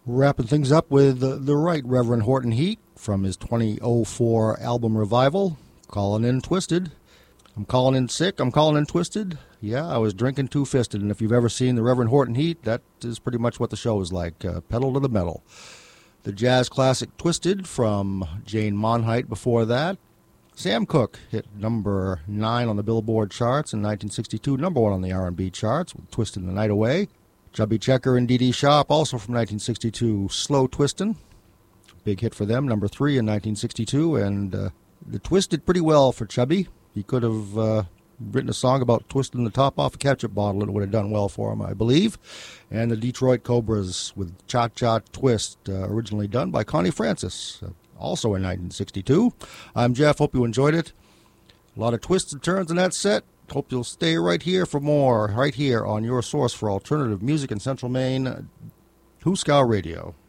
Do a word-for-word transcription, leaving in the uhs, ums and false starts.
Wrapping things up with the, the Right Reverend Horton Heat from his twenty oh four album Revival, Calling in Twisted. I'm calling in sick, I'm calling in twisted. Yeah, I was drinking two-fisted, and if you've ever seen the Reverend Horton Heat, that is pretty much what the show is like, uh, pedal to the metal. The jazz classic Twisted from Jane Monheit before that. Sam Cooke hit number nine on the Billboard charts in nineteen sixty-two, number one on the R and B charts with Twistin' the Night Away. Chubby Checker and Dee Dee Sharp, also from nineteen sixty-two, Slow Twistin'. Big hit for them, number three in nineteen sixty-two, and uh, the twist did pretty well for Chubby. He could have uh, written a song about twisting the top off a ketchup bottle, and it would have done well for him, I believe. And the Detroit Cobras with Cha Cha Twist, uh, originally done by Connie Francis, uh, also in nineteen sixty-two. I'm Jeff, hope you enjoyed it. A lot of twists and turns in that set. Hope you'll stay right here for more, right here on your source for alternative music in Central Maine, Huskow Radio.